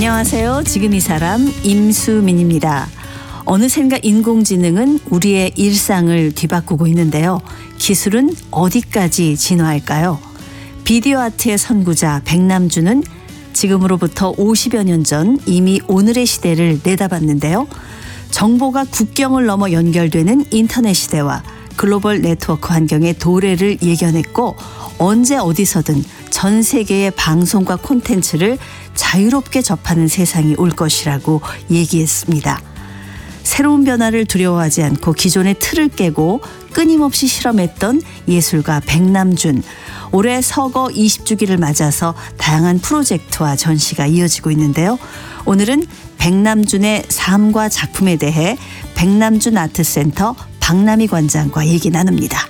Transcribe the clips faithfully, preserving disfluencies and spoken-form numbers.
안녕하세요. 지금 이 사람 임수민입니다. 어느샌가 인공지능은 우리의 일상을 뒤바꾸고 있는데요. 기술은 어디까지 진화할까요? 비디오 아트의 선구자 백남준은 지금으로부터 오십여 년 전 이미 오늘의 시대를 내다봤는데요. 정보가 국경을 넘어 연결되는 인터넷 시대와 글로벌 네트워크 환경의 도래를 예견했고, 언제 어디서든 전 세계의 방송과 콘텐츠를 자유롭게 접하는 세상이 올 것이라고 얘기했습니다. 새로운 변화를 두려워하지 않고 기존의 틀을 깨고 끊임없이 실험했던 예술가 백남준. 올해 서거 이십 주기를 맞아서 다양한 프로젝트와 전시가 이어지고 있는데요. 오늘은 백남준의 삶과 작품에 대해 백남준 아트센터 박남희 관장과 얘기 나눕니다.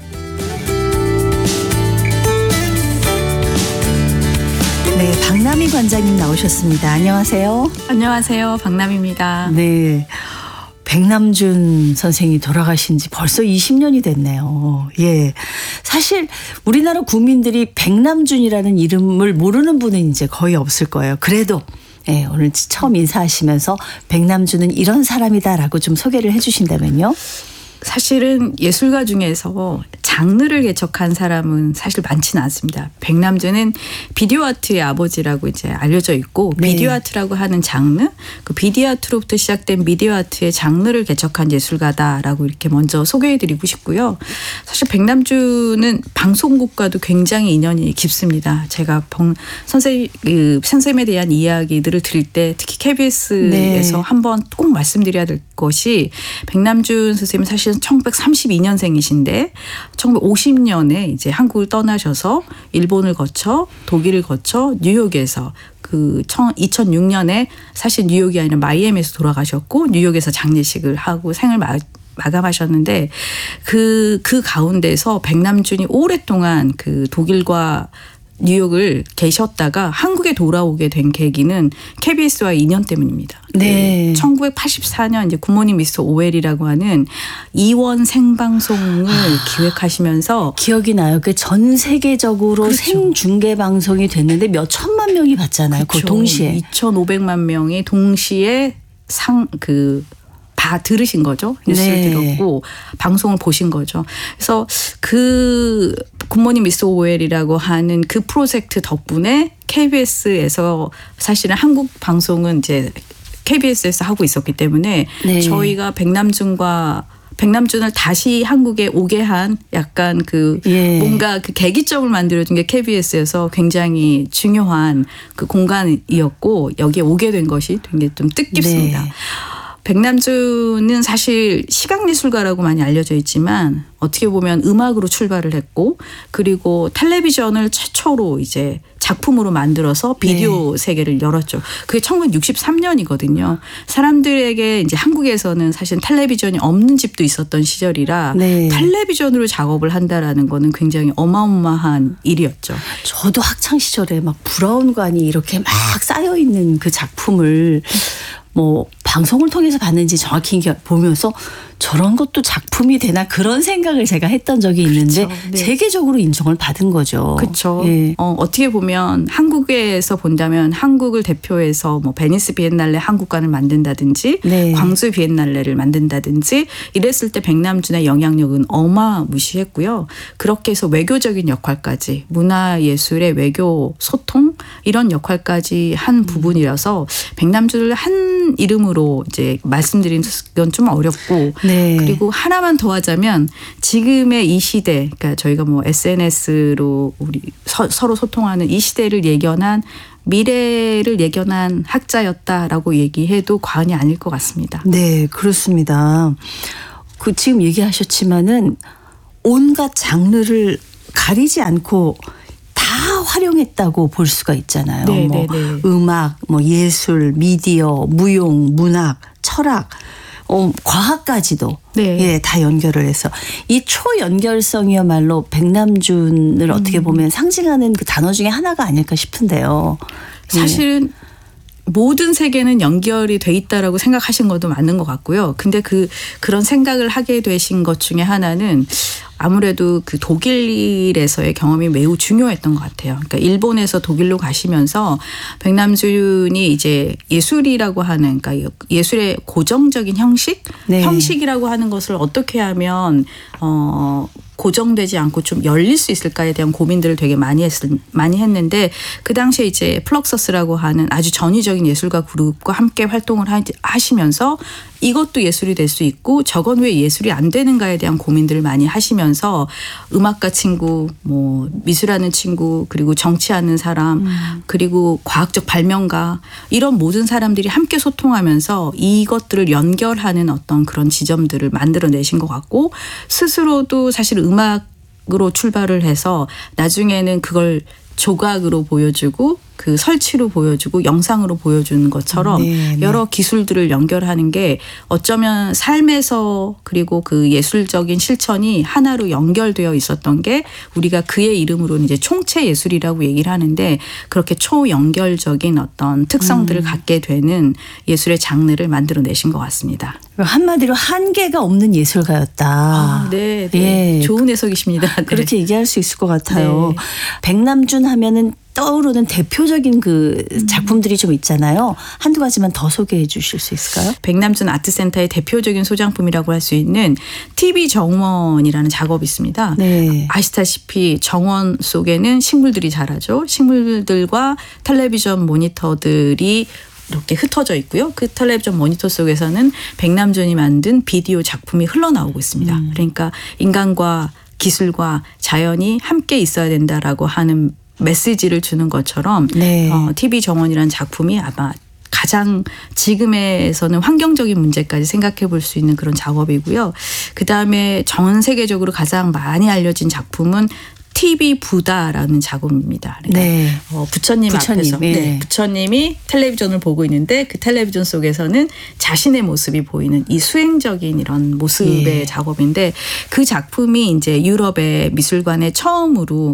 네, 박남희 관장님 나오셨습니다. 안녕하세요. 안녕하세요. 박남희입니다. 네, 백남준 선생이 돌아가신 지 벌써 이십 년이 됐네요. 예, 사실 우리나라 국민들이 백남준이라는 이름을 모르는 분은 이제 거의 없을 거예요. 그래도 예, 오늘 처음 인사하시면서 백남준은 이런 사람이다라고 좀 소개를 해주신다면요. 사실은 예술가 중에서 장르를 개척한 사람은 사실 많지는 않습니다. 백남준은 비디오 아트의 아버지라고 이제 알려져 있고, 네. 비디오 아트라고 하는 장르, 그 비디오 아트로부터 시작된 미디어 아트의 장르를 개척한 예술가다라고 이렇게 먼저 소개해드리고 싶고요. 사실 백남준은 방송국과도 굉장히 인연이 깊습니다. 제가 선생 그 선생님에 대한 이야기들을 들을 때 특히 케이비에스에서 네. 한번 꼭 말씀드려야 될 것이, 백남준 선생님은 사실 천구백삼십이 년생이신데 천구백오십 년에 이제 한국을 떠나셔서 일본을 거쳐 독일을 거쳐 뉴욕에서 그 이천육 년에 사실 뉴욕이 아니라 마이애미에서 돌아가셨고, 뉴욕에서 장례식을 하고 생을 마, 마감하셨는데 그, 그 가운데서 백남준이 오랫동안 그 독일과 뉴욕을 계셨다가 한국에 돌아오게 된 계기는 케이비에스와의 인연 때문입니다. 네. 그 천구백팔십사 년 이제 굿모닝 미스터 오웰이라고 하는 이원 생방송을 아, 기획하시면서 기억이 나요. 그 전 세계적으로 그렇죠. 생중계 방송이 됐는데 몇 천만 명이 봤잖아요. 그 그렇죠. 동시에. 이천오백만 명이 동시에 상 그 다 들으신 거죠. 뉴스를 네. 들었고 방송을 보신 거죠. 그래서 그 굿모닝 미스 오웰이라고 하는 그 프로젝트 덕분에 케이비에스에서 사실은 한국 방송은 이제 케이비에스에서 하고 있었기 때문에 네. 저희가 백남준과 백남준을 다시 한국에 오게 한 약간 그 예. 뭔가 그 계기점을 만들어준 게 케이비에스에서 굉장히 중요한 그 공간이었고, 여기에 오게 된 것이 되게 좀 뜻깊습니다. 네. 백남준은 사실 시각예술가라고 많이 알려져 있지만 어떻게 보면 음악으로 출발을 했고, 그리고 텔레비전을 최초로 이제 작품으로 만들어서 비디오 네. 세계를 열었죠. 그게 천구백육십삼 년이거든요. 사람들에게 이제 한국에서는 사실 텔레비전이 없는 집도 있었던 시절이라 네. 텔레비전으로 작업을 한다라는 거는 굉장히 어마어마한 일이었죠. 저도 학창 시절에 막 브라운관이 이렇게 막 쌓여 있는 그 작품을 뭐 방송을 통해서 봤는지 정확히 보면서 저런 것도 작품이 되나 그런 생각을 제가 했던 적이 있는데 그렇죠. 네. 세계적으로 인정을 받은 거죠. 그렇죠. 예. 어, 어떻게 보면 한국에서 본다면 한국을 대표해서 뭐 베니스 비엔날레 한국관을 만든다든지 네. 광주 비엔날레를 만든다든지 이랬을 때 백남준의 영향력은 어마무시했고요. 그렇게 해서 외교적인 역할까지, 문화예술의 외교 소통 이런 역할까지 한 음. 부분이라서 백남준을 한 이름으로 이제 말씀드리는 건 좀 어렵고 네. 그리고 하나만 더 하자면 지금의 이 시대, 그러니까 저희가 뭐 에스엔에스로 우리 서, 서로 소통하는 이 시대를 예견한, 미래를 예견한 학자였다라고 얘기해도 과언이 아닐 것 같습니다. 네, 그렇습니다. 그 지금 얘기하셨지만은 온갖 장르를 가리지 않고 다 활용했다고 볼 수가 있잖아요. 네, 뭐 네, 네. 음악, 뭐 예술, 미디어, 무용, 문학, 철학, 어, 과학까지도 네. 예, 다 연결을 해서 이 초연결성이야말로 백남준을 음. 어떻게 보면 상징하는 그 단어 중에 하나가 아닐까 싶은데요. 사실은 예. 모든 세계는 연결이 돼 있다라고 생각하신 것도 맞는 것 같고요. 근데 그 그런 생각을 하게 되신 것 중에 하나는 아무래도 그 독일에서의 경험이 매우 중요했던 것 같아요. 그러니까 일본에서 독일로 가시면서 백남준이 이제 예술이라고 하는 그러니까 예술의 고정적인 형식, 네. 형식이라고 하는 것을 어떻게 하면 어. 고정되지 않고 좀 열릴 수 있을까에 대한 고민들을 되게 많이 했, 많이 했는데 그 당시에 이제 플럭서스라고 하는 아주 전위적인 예술가 그룹과 함께 활동을 하시면서 이것도 예술이 될 수 있고 저건 왜 예술이 안 되는가에 대한 고민들을 많이 하시면서 음악가 친구, 뭐 미술하는 친구, 그리고 정치하는 사람, 음. 그리고 과학적 발명가 이런 모든 사람들이 함께 소통하면서 이것들을 연결하는 어떤 그런 지점들을 만들어내신 것 같고 스스로도 사실 음악으로 출발을 해서 나중에는 그걸 조각으로 보여주고 그 설치로 보여주고 영상으로 보여주는 것처럼 네, 네. 여러 기술들을 연결하는 게 어쩌면 삶에서 그리고 그 예술적인 실천이 하나로 연결되어 있었던 게 우리가 그의 이름으로는 이제 총체 예술이라고 얘기를 하는데 그렇게 초연결적인 어떤 특성들을 음. 갖게 되는 예술의 장르를 만들어내신 것 같습니다. 한마디로 한계가 없는 예술가였다. 아, 네, 네. 예. 좋은 해석이십니다. 네. 그렇게 얘기할 수 있을 것 같아요. 네. 백남준 하면은 떠오르는 대표적인 그 작품들이 좀 있잖아요. 한두 가지만 더 소개해 주실 수 있을까요? 백남준 아트센터의 대표적인 소장품이라고 할 수 있는 티비 정원이라는 작업이 있습니다. 네. 아시다시피 정원 속에는 식물들이 자라죠. 식물들과 텔레비전 모니터들이 이렇게 흩어져 있고요. 그 텔레비전 모니터 속에서는 백남준이 만든 비디오 작품이 흘러나오고 있습니다. 음. 그러니까 인간과 기술과 자연이 함께 있어야 된다라고 하는 메시지를 주는 것처럼 네. 어, 티비 정원이라는 작품이 아마 가장 지금에서는 환경적인 문제까지 생각해 볼 수 있는 그런 작업이고요. 그다음에 전 세계적으로 가장 많이 알려진 작품은 티비 부다라는 작업입니다. 그러니까 네. 어, 부처님, 부처님 앞에서 네. 네. 부처님이 텔레비전을 보고 있는데 그 텔레비전 속에서는 자신의 모습이 보이는 이 수행적인 이런 모습의 예. 작업인데 그 작품이 이제 유럽의 미술관에 처음으로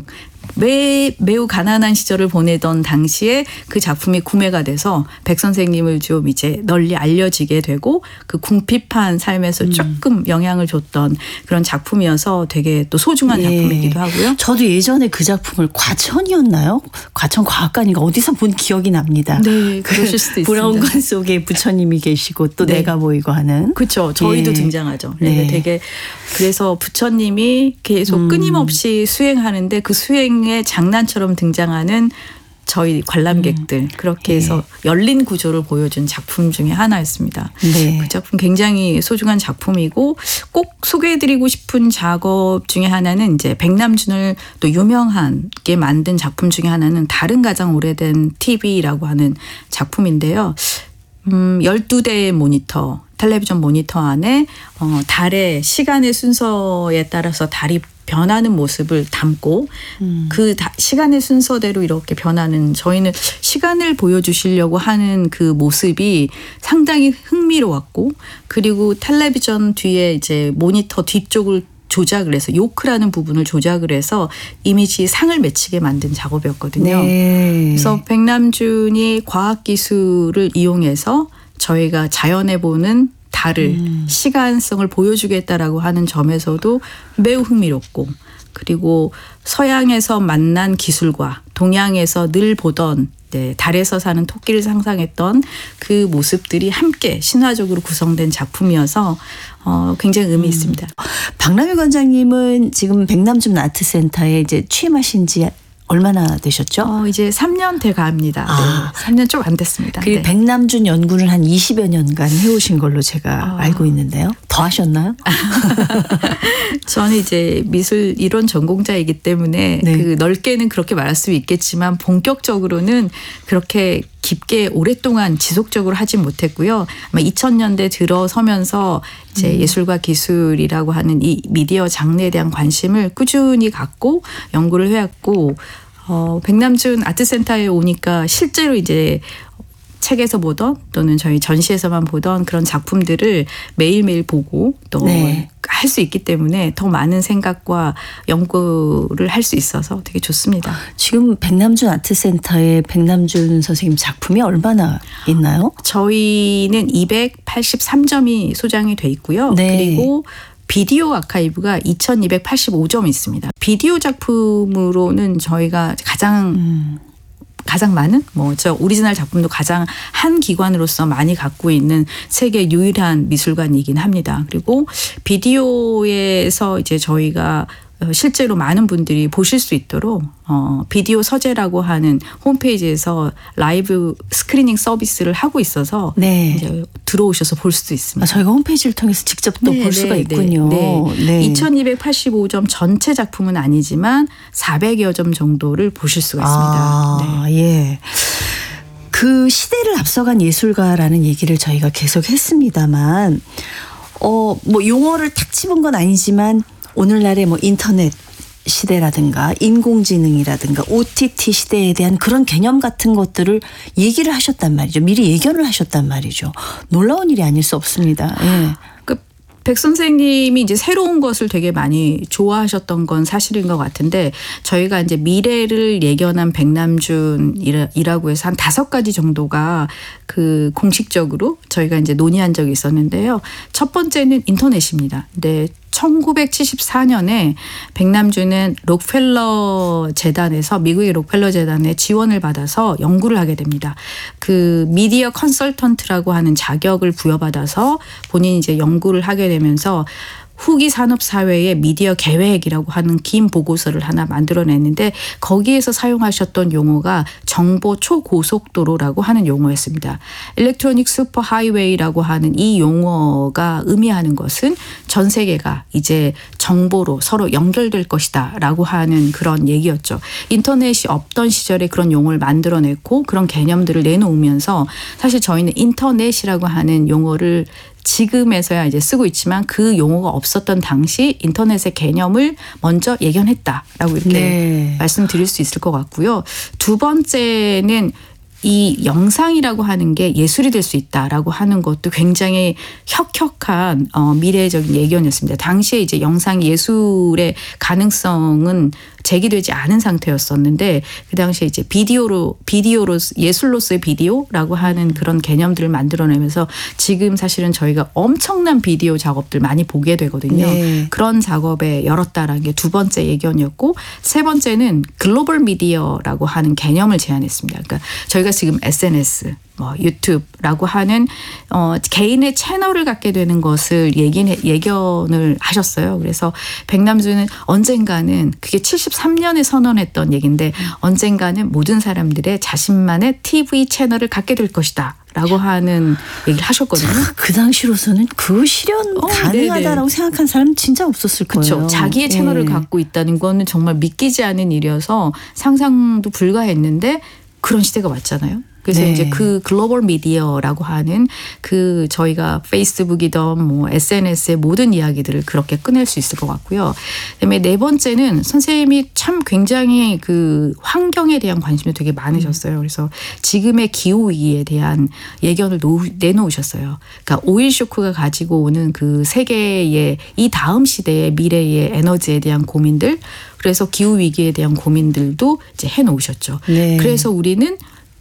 매, 매우 가난한 시절을 보내던 당시에 그 작품이 구매가 돼서 백 선생님을 좀 이제 널리 알려지게 되고 그 궁핍한 삶에서 음. 조금 영향을 줬던 그런 작품이어서 되게 또 소중한 예. 작품이기도 하고요. 저도 예전에 그 작품을 과천이었나요? 과천 과학관인가 어디서 본 기억이 납니다. 네, 그러실 수도 있습니다. 브라운관 속에 부처님이 계시고 또 네. 내가 보이고 하는. 그렇죠. 저희도 예. 등장하죠. 네. 되게 그래서 부처님이 계속 음. 끊임없이 수행하는데 그 수행 의 장난처럼 등장하는 저희 관람객들 음. 그렇게 해서 네. 열린 구조를 보여준 작품 중에 하나였습니다. 네. 그 작품 굉장히 소중한 작품이고 꼭 소개해드리고 싶은 작업 중에 하나는 이제 백남준을 또 유명하게 만든 작품 중에 하나는 다른 가장 오래된 티비라고 하는 작품인데요. 음, 열두 대의 모니터, 텔레비전 모니터 안에 어, 달의 시간의 순서에 따라서 달이 변하는 모습을 담고 음. 그 시간의 순서대로 이렇게 변하는 저희는 시간을 보여주시려고 하는 그 모습이 상당히 흥미로웠고 그리고 텔레비전 뒤에 이제 모니터 뒤쪽을 조작을 해서 요크라는 부분을 조작을 해서 이미지 상을 맺히게 만든 작업이었거든요. 네. 그래서 백남준이 과학기술을 이용해서 저희가 자연에 보는 달을 음. 시간성을 보여주겠다라고 하는 점에서도 매우 흥미롭고 그리고 서양에서 만난 기술과 동양에서 늘 보던 네, 달에서 사는 토끼를 상상했던 그 모습들이 함께 신화적으로 구성된 작품이어서 어, 굉장히 의미 있습니다. 음. 박남희 관장님은 지금 백남준 아트센터에 이제 취임하신 지 얼마나 되셨죠? 어, 이제 삼 년 돼 갑니다. 아. 네. 삼 년 좀 안 됐습니다. 그 네. 백남준 연구를 한 이십여 년간 해오신 걸로 제가 어. 알고 있는데요. 더 하셨나요? 저는 이제 미술 이론 전공자이기 때문에 네. 그 넓게는 그렇게 말할 수 있겠지만 본격적으로는 그렇게 깊게 오랫동안 지속적으로 하진 못했고요. 아마 이천 년대 들어서면서 이제 음. 예술과 기술이라고 하는 이 미디어 장르에 대한 관심을 꾸준히 갖고 연구를 해왔고 어, 백남준 아트센터에 오니까 실제로 이제 책에서 보던 또는 저희 전시에서만 보던 그런 작품들을 매일매일 보고 또 할 수 네. 있기 때문에 더 많은 생각과 연구를 할 수 있어서 되게 좋습니다. 지금 백남준 아트센터에 백남준 선생님 작품이 얼마나 있나요? 저희는 이백팔십삼 점이 소장이 돼 있고요. 네. 그리고 비디오 아카이브가 이천이백팔십오 점이 있습니다. 비디오 작품으로는 저희가 가장 음. 가장 많은 뭐 저 오리지널 작품도 가장 한 기관으로서 많이 갖고 있는 세계 유일한 미술관이긴 합니다. 그리고 비디오에서 이제 저희가 실제로 많은 분들이 보실 수 있도록 어, 비디오 서재라고 하는 홈페이지에서 라이브 스크리닝 서비스를 하고 있어서 네. 이제 들어오셔서 볼 수도 있습니다. 아, 저희가 홈페이지를 통해서 직접 또 볼 네, 수가 네, 있군요. 네, 네. 네. 이천이백팔십오 점 전체 작품은 아니지만 사백여 점 정도를 보실 수가 있습니다. 아, 네. 예. 그 시대를 앞서간 예술가라는 얘기를 저희가 계속 했습니다만 어, 뭐 용어를 탁 집은 건 아니지만 오늘날의 뭐 인터넷 시대라든가 인공지능이라든가 오티티 시대에 대한 그런 개념 같은 것들을 얘기를 하셨단 말이죠. 미리 예견을 하셨단 말이죠. 놀라운 일이 아닐 수 없습니다. 예. 그 백 선생님이 이제 새로운 것을 되게 많이 좋아하셨던 건 사실인 것 같은데 저희가 이제 미래를 예견한 백남준이라고 해서 한 다섯 가지 정도가 그 공식적으로 저희가 이제 논의한 적이 있었는데요. 첫 번째는 인터넷입니다. 근데 천구백칠십사 년에 백남준은 록펠러 재단에서 미국의 록펠러 재단에 지원을 받아서 연구를 하게 됩니다. 그 미디어 컨설턴트라고 하는 자격을 부여받아서 본인이 이제 연구를 하게 되면서 후기 산업 사회의 미디어 계획이라고 하는 긴 보고서를 하나 만들어냈는데 거기에서 사용하셨던 용어가 정보 초고속도로라고 하는 용어였습니다. 일렉트로닉 슈퍼 하이웨이라고 하는 이 용어가 의미하는 것은 전 세계가 이제 정보로 서로 연결될 것이다라고 하는 그런 얘기였죠. 인터넷이 없던 시절에 그런 용어를 만들어냈고 그런 개념들을 내놓으면서 사실 저희는 인터넷이라고 하는 용어를 지금에서야 이제 쓰고 있지만 그 용어가 없었던 당시 인터넷의 개념을 먼저 예견했다라고 이렇게 네. 말씀드릴 수 있을 것 같고요. 두 번째는 이 영상이라고 하는 게 예술이 될 수 있다라고 하는 것도 굉장히 혁혁한 어, 미래적인 예견이었습니다. 당시에 이제 영상 예술의 가능성은 제기되지 않은 상태였었는데 그 당시에 이제 비디오로 비디오로 예술로서의 비디오라고 하는 그런 개념들을 만들어내면서 지금 사실은 저희가 엄청난 비디오 작업들 많이 보게 되거든요. 네. 그런 작업에 열었다라는 게 두 번째 예견이었고 세 번째는 글로벌 미디어라고 하는 개념을 제안했습니다. 그러니까 저희가 지금 에스엔에스 뭐 유튜브라고 하는 어, 개인의 채널을 갖게 되는 것을 예견, 예견을 하셨어요. 그래서 백남준은 언젠가는 그게 칠십삼 년에 선언했던 얘기인데 언젠가는 모든 사람들의 자신만의 티비 채널을 갖게 될 것이다. 라고 하는 얘기를 하셨거든요. 그 당시로서는 그 실현 어, 가능하다라고 네네. 생각한 사람 진짜 없었을 그쵸. 거예요. 자기의 채널을 네. 갖고 있다는 거는 정말 믿기지 않은 일이어서 상상도 불가했는데 그런 시대가 왔잖아요. 그래서 네. 이제 그 글로벌 미디어라고 하는 그 저희가 페이스북이든 뭐 에스엔에스의 모든 이야기들을 그렇게 꺼낼 수 있을 것 같고요. 그다음에 네 번째는 선생님이 참 굉장히 그 환경에 대한 관심이 되게 많으셨어요. 그래서 지금의 기후 위기에 대한 예견을 놓, 내놓으셨어요. 그러니까 오일 쇼크가 가지고 오는 그 세계의 이 다음 시대의 미래의 에너지에 대한 고민들, 그래서 기후 위기에 대한 고민들도 이제 해놓으셨죠. 네. 그래서 우리는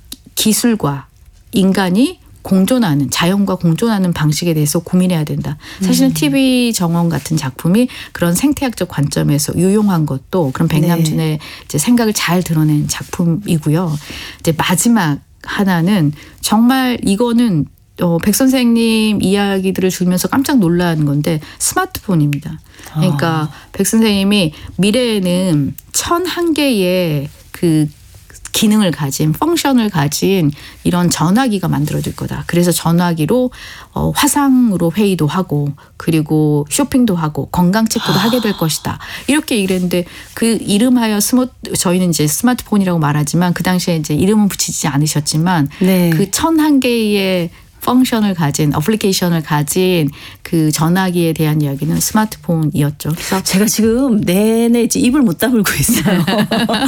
기술과 인간이 공존하는 자연과 공존하는 방식에 대해서 고민해야 된다. 사실은 음. 티비 정원 같은 작품이 그런 생태학적 관점에서 유용한 것도 그런 백남준의 네. 이제 생각을 잘 드러낸 작품이고요. 이제 마지막 하나는 정말 이거는 어, 백 선생님 이야기들을 들으면서 깜짝 놀란 건데 스마트폰입니다. 그러니까 아. 백 선생님이 미래에는 천한 개의 그 기능을 가진 펑션을 가진 이런 전화기가 만들어질 거다. 그래서 전화기로 어, 화상으로 회의도 하고 그리고 쇼핑도 하고 건강 체크도 아. 하게 될 것이다. 이렇게 얘기를 했는데 그 이름하여 스모 저희는 이제 스마트폰이라고 말하지만 그 당시에 이제 이름은 붙이지 않으셨지만 네. 그 천한 개의 펑션을 가진 어플리케이션을 가진 그 전화기에 대한 이야기는 스마트폰이었죠. 그래서 제가 지금 내내 이제 입을 못 다물고 있어요.